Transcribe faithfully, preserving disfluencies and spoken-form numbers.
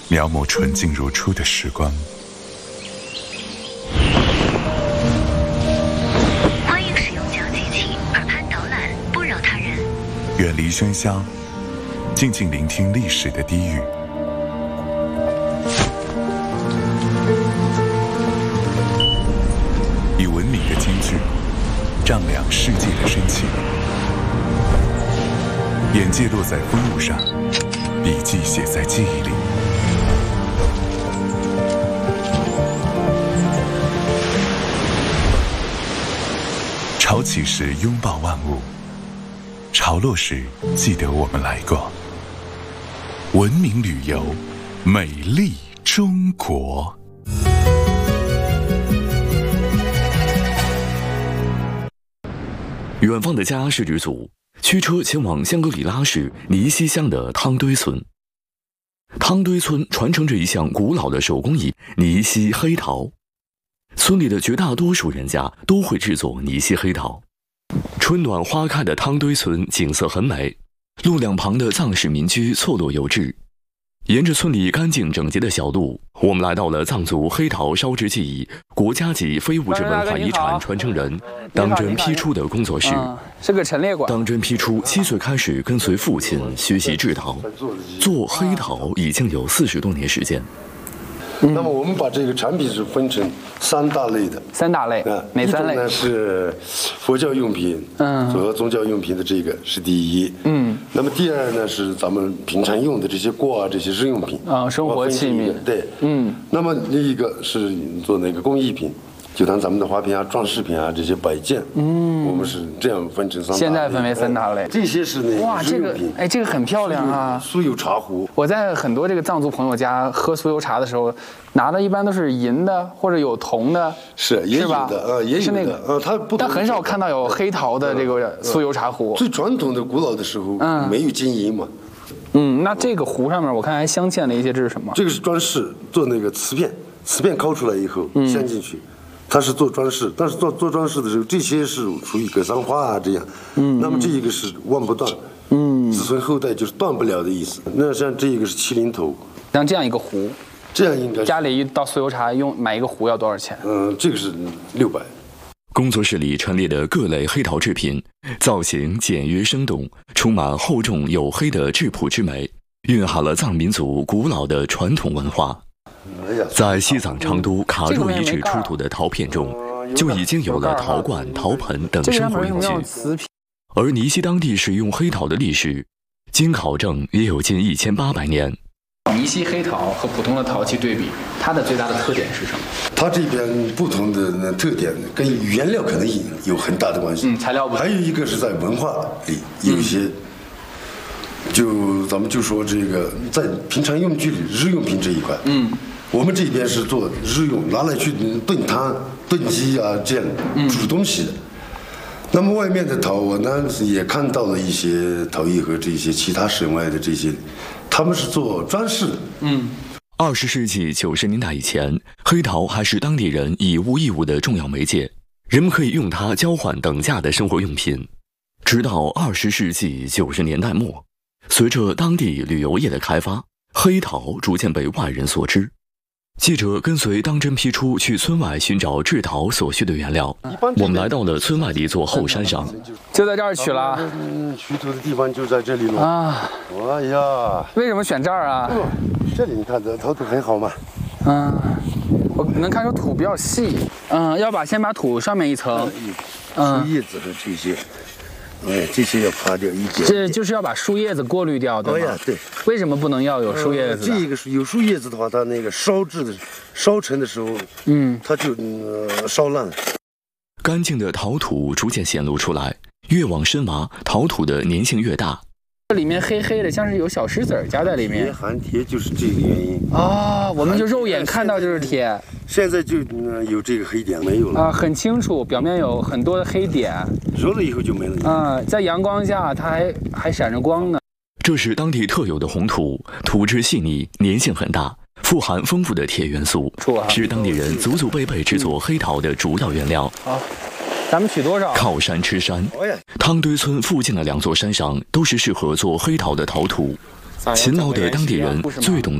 描摹纯净如初的时光。 欢迎使用讲机器，耳畔导览，不扰他人。 远离喧嚣，静静聆听历史的低语。以文明的金句丈量世界的深情。眼界落在风物上，笔记写在记忆里。潮起时拥抱万物，潮落时记得我们来过。文明旅游，美丽中国。 远方的家是剧组，驱车前往香格里拉市尼西乡的汤堆村。汤堆村传承着一项古老的手工艺——尼西黑陶。村里的绝大多数人家都会制作尼西黑陶。春暖花开的汤堆村景色很美，路两旁的藏式民居错落有致。沿着村里干净整洁的小路，我们来到了藏族黑陶烧制技艺国家级非物质文化遗产传承人当真批出的工作室。 嗯、是个陈列馆。 当真批出七岁开始跟随父亲学习制陶，做黑陶已经有四十多年时间。 嗯、那么我们把这个产品是分成三大类的。 三大类， 啊， 哪三类？ 一种呢是佛教用品，嗯，和宗教用品的这个是第一，嗯。那么第二呢是咱们平常用的这些锅啊，这些日用品啊，生活器皿， 对，嗯。那么另一个是做那个工艺品，就当咱们的花瓶啊、装饰品啊这些摆件，嗯，我们是这样分成三大类。 现在分为三大类， 这些是那个哇，这个哎，这个很漂亮啊， 酥油茶壶。 我在很多这个藏族朋友家喝酥油茶的时候，拿的一般都是银的或者有铜的， 是也有的啊，也有的， 是那个啊，它不， 但很少看到有黑陶的这个酥油茶壶。 最传统的古老的时候，嗯，没有金银嘛。 嗯，那这个壶上面我看还镶嵌了一些，这是什么？ 这个是装饰，做那个瓷片，瓷片抠出来以后镶进去，它是做装饰。但是做做装饰的时候，这些是属于格桑花啊这样。嗯，那么这一个是万不断，嗯，子孙后代就是断不了的意思。那像这一个是麒麟头， 像这样一个壶， 这样应该家里一倒酥油茶用买一个壶要多少钱？ 嗯，这个是六百。 工作室里陈列的各类黑陶制品，造型简约生动，充满厚重黝黑的质朴之美，蕴含了藏民族古老的传统文化。在西藏昌都卡若遗址出土的陶片中，就已经有了陶罐、陶盆等生活用具。而尼西当地使用黑陶的历史，经考证也有近一千八百年。 尼西黑陶和普通的陶器对比，它的最大的特点是什么？ 它这边不同的特点跟原料可能有很大的关系。 嗯，材料不同。 还有一个是在文化里有一些，嗯、就咱们就说这个在平常用具里日用品这一块，嗯，我们这边是做日用，拿来去炖汤、炖鸡啊这样煮东西的。嗯、那么外面的陶，我呢也看到了一些陶艺和这些其他省外的这些。他们是做装饰的。嗯， 二十世纪九十年代以前，黑陶还是当地人以物易物的重要媒介，人们可以用它交换等价的生活用品。直到二十世纪九十年代末，随着当地旅游业的开发，黑陶逐渐被外人所知。记者跟随当真批出去村外寻找制陶所需的原料，我们来到了村外的一座后山上， 就在这儿取了。 嗯，取土的地方就在这里了啊！哎呀， 为什么选这儿啊？ 这里你看这陶土很好嘛。 嗯，我能看出土比较细。嗯，要把先把土上面一层， 嗯，树叶子的这些，哎，这些要扒掉一点。 这就是要把树叶子过滤掉，对吗？ 哎呀，对。 为什么不能要有树叶子？ 这个是有树叶子的话，它那个烧制的、烧成的时候，嗯，它就呃烧烂了。 干净的陶土逐渐显露出来，越往深挖，陶土的粘性越大。 这里面黑黑的，像是有小石子儿夹在里面。 含铁就是这个原因啊、哦，我们就肉眼看到就是铁。 现在就、呃、有这个黑点没有了啊，很清楚，表面有很多的黑点。 揉了以后就没了啊，在阳光下它还还闪着光呢。 这是当地特有的红土，土质细腻，粘性很大，富含丰富的铁元素，是当地人祖祖辈辈制作黑陶的主要原料。 好，咱们取多少？ 靠山吃山，汤堆村附近的两座山上都是适合做黑陶的陶土。勤劳的当地人最懂